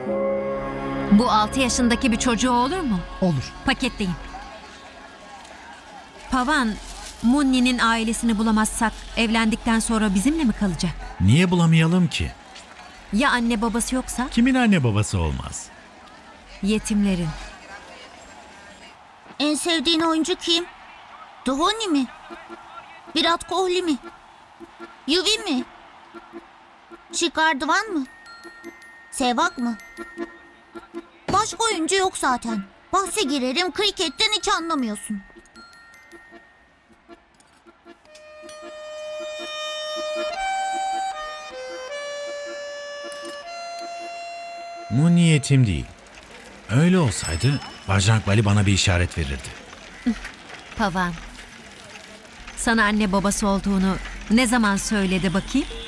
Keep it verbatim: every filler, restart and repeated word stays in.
Bu altı yaşındaki bir çocuğu olur mu? Olur. Paketleyin. Pavan, Munni'nin ailesini bulamazsak evlendikten sonra bizimle mi kalacak? Niye bulamayalım ki? Ya anne babası yoksa? Kimin anne babası olmaz? Yetimlerin. En sevdiğin oyuncu kim? Dhoni mi? Virat Kohli mi? Yuvi mi? Shikhar Dhawan mı? Sehvag mı? Başka oyuncu yok zaten. Bahse girerim, kriketten hiç anlamıyorsun. Bu niyetim değil. Öyle olsaydı Bajrang Bali bana bir işaret verirdi. Pavan, sana anne babası olduğunu ne zaman söyledi bakayım?